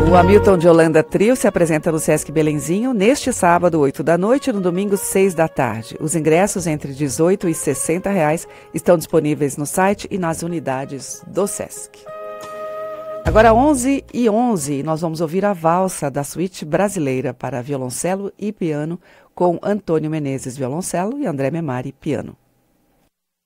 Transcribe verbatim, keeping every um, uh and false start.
O Hamilton de Holanda Trio se apresenta no Sesc Belenzinho neste sábado, oito da noite, e no domingo, seis da tarde. Os ingressos entre dezoito e sessenta reais estão disponíveis no site e nas unidades do Sesc. Agora onze e onze, nós vamos ouvir a valsa da suíte brasileira para violoncelo e piano com Antônio Menezes, violoncelo, e André Memari, piano.